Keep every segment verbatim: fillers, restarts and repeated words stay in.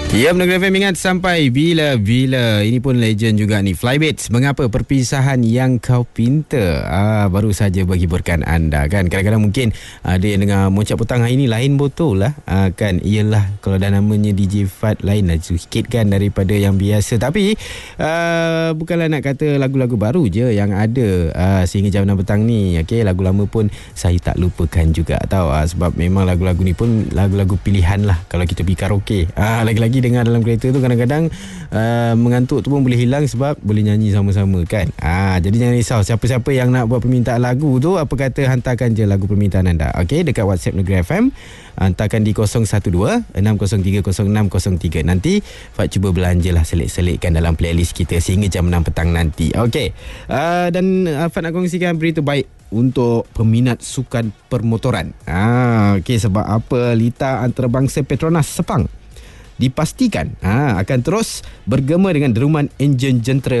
Ya, Mendengar F M ingat sampai bila-bila. Ini pun legend juga ni. Flybaits, mengapa perpisahan yang kau pinta? Ah, baru saja menghiburkan anda kan. Kadang-kadang mungkin ada yang dengar Moncak Petang hari ni lain botol lah. Ah, kan, iyalah kalau dah namanya D J Fad lain lah sikit kan daripada yang biasa. Tapi uh, bukanlah nak kata lagu-lagu baru je yang ada uh, sehingga jam enam petang ni. Okay, lagu lama pun saya tak lupakan juga tau. Uh, sebab memang lagu-lagu ni pun lagu-lagu pilihan lah kalau kita pergi karaoke. Ah, lagi-lagi dengar dalam kereta tu kadang-kadang uh, mengantuk tu pun boleh hilang sebab boleh nyanyi sama-sama kan. Ah, jadi jangan risau siapa-siapa yang nak buat permintaan lagu tu, apa kata hantarkan je lagu permintaan anda. Okey, dekat WhatsApp Negeri F M, hantarkan di kosong satu dua enam kosong tiga kosong enam kosong tiga. Nanti Fad cuba belanjalah selit-selitkan dalam playlist kita sehingga jam enam petang nanti. Okey. Uh, dan uh, Fad nak kongsikan berita baik untuk peminat sukan permotoran. Ah, okey, sebab apa? Lita antarabangsa Petronas Sepang dipastikan ha, akan terus bergema dengan deruman enjin jentera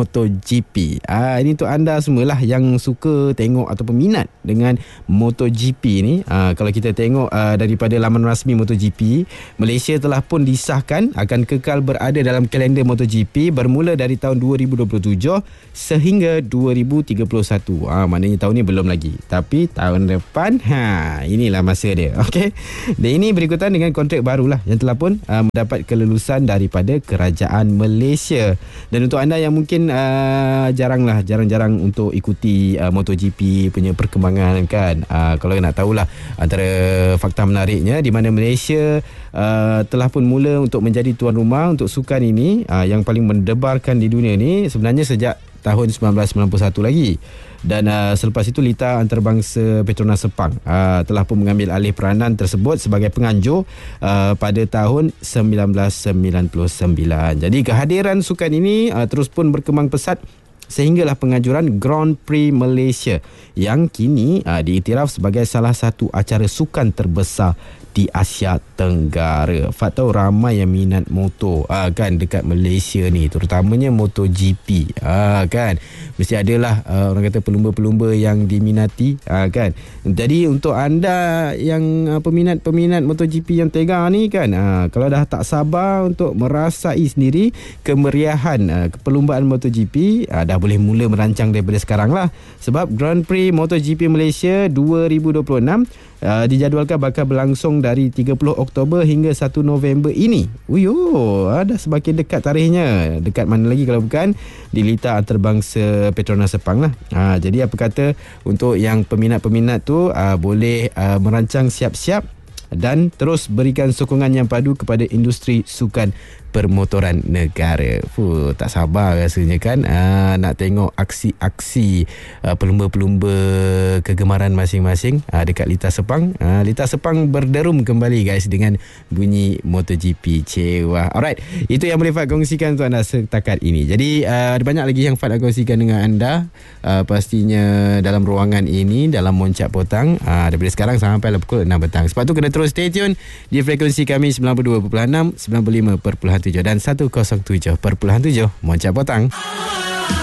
MotoGP. Ha, ini untuk anda semualah yang suka tengok atau peminat dengan MotoGP ni. Ha, kalau kita tengok uh, daripada laman rasmi MotoGP, Malaysia telah pun disahkan akan kekal berada dalam kalender MotoGP bermula dari tahun dua ribu dua puluh tujuh sehingga dua ribu tiga puluh satu. Ha, maknanya tahun ni belum lagi. Tapi tahun depan, ha, inilah masa dia. Okey. Dan ini berikutan dengan kontrak barulah yang telah pun uh, mendapat kelulusan daripada kerajaan Malaysia. Dan untuk anda yang mungkin uh, jaranglah jarang-jarang untuk ikuti uh, MotoGP punya perkembangan kan, uh, kalau nak tahulah antara fakta menariknya di mana Malaysia uh, telah pun mula untuk menjadi tuan rumah untuk sukan ini uh, yang paling mendebarkan di dunia ni sebenarnya sejak tahun sembilan belas sembilan puluh satu lagi. Dan uh, selepas itu Lita antarabangsa Petronas Sepang uh, telah pun mengambil alih peranan tersebut sebagai penganjur uh, pada tahun sembilan belas sembilan puluh sembilan. Jadi kehadiran sukan ini uh, terus pun berkembang pesat sehinggalah penganjuran Grand Prix Malaysia yang kini uh, diiktiraf sebagai salah satu acara sukan terbesar di Asia Tenggara. Fat tahu ramai yang minat motor ah, kan dekat Malaysia ni, terutamanya MotoGP ah, kan. Mesti adalah ah, orang kata pelumba-pelumba yang diminati ah, kan. Jadi untuk anda yang ah, peminat-peminat MotoGP yang tega ni kan, ah, kalau dah tak sabar untuk merasai sendiri kemeriahan ah, perlumbaan MotoGP, ah, dah boleh mula merancang daripada sekarang lah. Sebab Grand Prix MotoGP Malaysia dua ribu dua puluh enam Uh, dijadualkan bakal berlangsung dari tiga puluh Oktober hingga satu November ini. Uyo, uh, dah semakin dekat tarikhnya. Dekat mana lagi kalau bukan di Lita antarabangsa Petronas Sepang lah. Uh, jadi apa kata untuk yang peminat-peminat tu uh, boleh uh, merancang siap-siap dan terus berikan sokongan yang padu kepada industri sukan permotoran negara. Fuh, tak sabar rasanya kan aa, nak tengok aksi-aksi aa, pelumba-pelumba kegemaran masing-masing aa, dekat Lita Sepang. Aa, Lita Sepang berderum kembali guys dengan bunyi MotoGP. Cewa. Alright, itu yang boleh Fad kongsikan untuk anda setakat ini. Jadi aa, ada banyak lagi yang Fad nak kongsikan dengan anda aa, pastinya dalam ruangan ini, dalam Moncak Petang aa, daripada sekarang sampai pukul enam petang. Sebab tu kena terus stay tune di frekuensi kami sembilan puluh dua perpuluhan enam, sembilan puluh lima perpuluhan tujuh dan seratus tujuh perpuluhan tujuh Moncak Petang.